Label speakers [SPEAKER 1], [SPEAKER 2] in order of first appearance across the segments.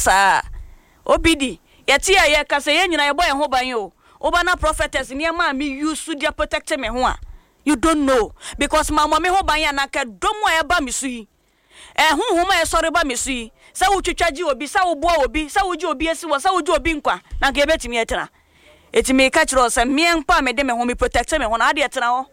[SPEAKER 1] sa obidi yeti ya kasa ye nyina ye boy ho ban yo oba na prophetess ne ma me use to protect me ho a you don't know because mama me ho ban ya na ka domo e ba me su yi huhuma e sori ba me su yi sa wo twetwaji obi sa wo boa obi sa wo ji obi esi wo sa wo ji obi nkwa na ka ebetimi etena etimi ka kiro se me mpa me de me ho me protect me ho na ade etena ho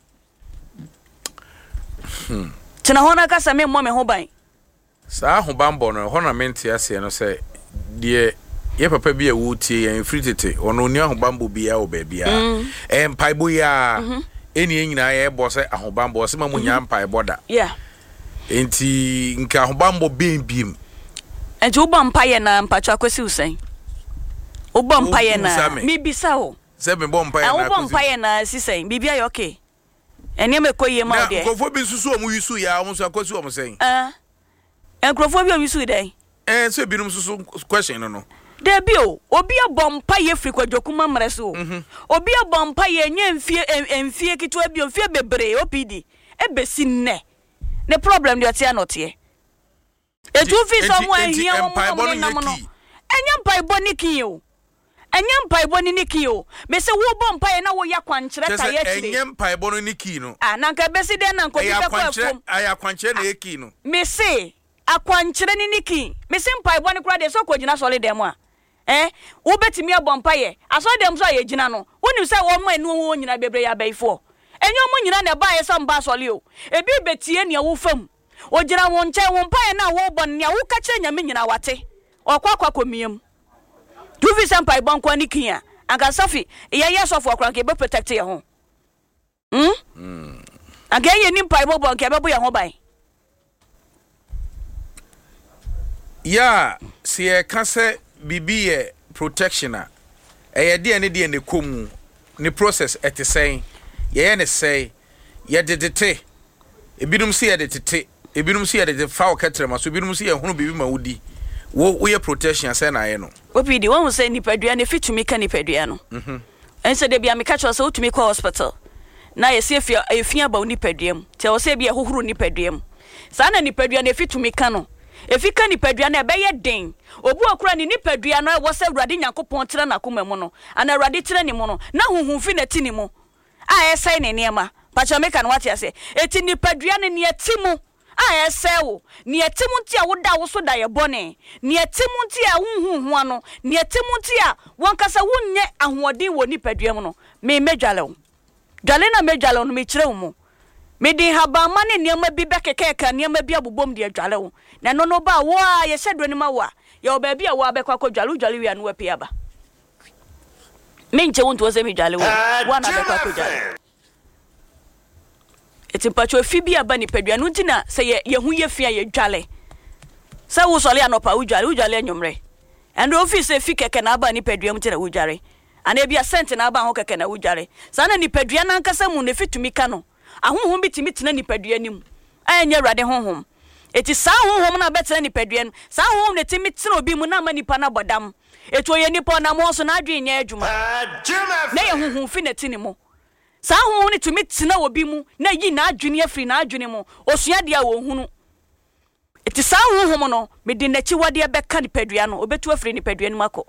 [SPEAKER 1] tena ho na ka sa me mo me ho ban
[SPEAKER 2] sa ho bambo no ho na mente ase no se de ye papa bi a wo tie en free tete ono ni ho bambo bi a wo ba bia mpaibo ya eni enyina ye bo se ahobambo se ma mo nya mpaibo da
[SPEAKER 1] yeah
[SPEAKER 2] enti nka ahobambo biem
[SPEAKER 1] enti wo bo mpaye na mpacho akwesi usen wo bo mpaye na mi bisa ho
[SPEAKER 2] se me bo mpaye na
[SPEAKER 1] wo bo mpaye na sisen bibia yo okay eni me koye ma de
[SPEAKER 2] nkofo bi susu o mu yusu ya o so akwesi o mu sen
[SPEAKER 1] nkofo bi o yusu de
[SPEAKER 2] so binum susu question no
[SPEAKER 1] Debio, obi a bompa ye free kwadwokuma mreso. Obi a bompa ye nye mfie kitu ebio mfie bebre opidi. Ebesi ne. The problem de otia notie. Etu fi so mo ahia mo na mo no. Enya mpa iboniki yo. Enya mpa iboniki yo. Me se wo bompa ye na wo ya kwankyere ta ye kire.
[SPEAKER 2] Enya mpa iboniki no.
[SPEAKER 1] Na nka besi de na nkobi be kwa fom.
[SPEAKER 2] Aya kwankyere na eki no.
[SPEAKER 1] Me se akwankyere ni niki. Me se mpa iboni kura de so kogina solid dem a. Wo betimi abompa ye aso dem so ye gina no woni se wo mo enu wo nyina bebre ya baifo enyo mo nyina na ba ye so mba sole o ebi betie ne wo fam wo gina wo nche wo mpa ye na wo bon ne wo ka kire nyame nyina wate okwa komiem du fi sampa ibon kwa nikia anga safi ye so for kwa nke be protect ye ho anga ye ni mpa ibon bon ke be bo ye ho bai
[SPEAKER 2] ya sie ka se bibi ye protection a de ne komu ne process etesen ye ne say ye dedete ebinum se ye dedete ebinum se ye de fa o katrema so ebinum se ye hunu bibi ma wudi wo ye protection say na ye no
[SPEAKER 1] opidi won say nipadua ne fitumi ka nipadua no ense de bia me ka cho say utumi kwa hospital na ye se efia ba nipadua mu te o say bia hohuru nipadua mu sa na nipadua ne fitumi ka no efika nipadua na ebe ye den obu okura ni nipadua no wo se Awurade Nyankopon tira na koma mu no ana Awurade tira ni mu no na huhunfi na ti ni mu a esai ne niema pacha meka no wate ase eti nipadua ne ne atimu a esai wo ne atimu ti a woda wo so da ye bone ne atimu ti a hunhunhu ano ne atimu ti a wonkasa wonnye ahoɔden wo nipadua mu no me medwale wo dwale na medwale no me kire wo mu medi haba mane niema bi bekekeka niema bi abobom de adwale wo na no ba wo a ye hyedo ni ma wo a ye oba bi a wo abekwa kodwale wi anu wapi aba menche wonto se mi dwale wo wana bekwa kodwale etimpacho fi bi aba ni padua no ntina se ye hu ye fia ye dwale se wo sole anopa wo dwale anwumre and office fi keke na aba ni padua mu tira wo dware ana bia sent na aba ho keke na wo dware sana ni padua na nkasa mu ne fitumi ka no ahonhom bitimi tena nipadua nim anya Awurade honhom eti saa honhom na betena nipadua no saa honhom ne timi tena obi mu na ma nipa na bodam eti oye nipa na mo so na adwe nya adwuma na ye honhom fi na tini mu saa honhom ne timi tena obi mu na yi na adwene afri na adwene mu osua de a wo hunu eti saa honhom no me de nachi wade beka nipadua no obetu afri nipadua no mako.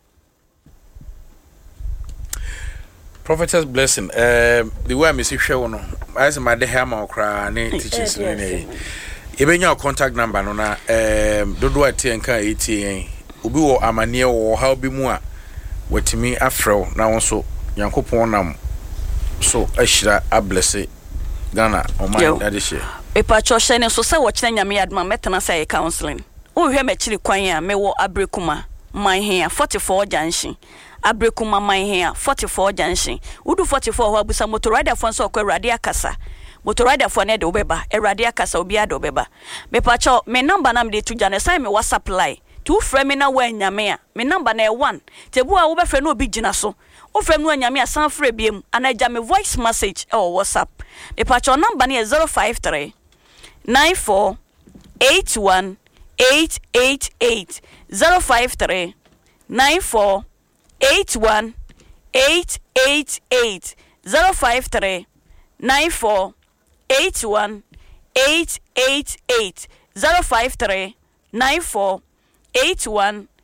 [SPEAKER 2] Prophetess Blessing, the way I see show no, as my de hammer okra ne teachers ne. Even your contact number no na dodo ati enka eti obi wo amane wo how bi mu a wetimi afrew na won so Yankopon nam so ahira ablesse Ghana o man ade she.
[SPEAKER 1] Epa choshe ne so se wo kire nyame adma metena say counseling. Wo hwe me kire kwan a me wo abrekuma man here 44 junction. Abrekuma man here 44 junction udu 44 ho abusa motor rider fon so kwa Awurade akasa motor rider fon ne de obeba Awurade akasa obi ade obeba me pacho me number na me de tuja ne sai me WhatsApp line tu frame me na wa nyame a me number na 1 tebu a wo be frame no obi gina so wo frame no nyame a san frame biem anaja me voice message or WhatsApp me pacho number na 053 94 81 888 053 94 81888 053 94 81888 053 94 81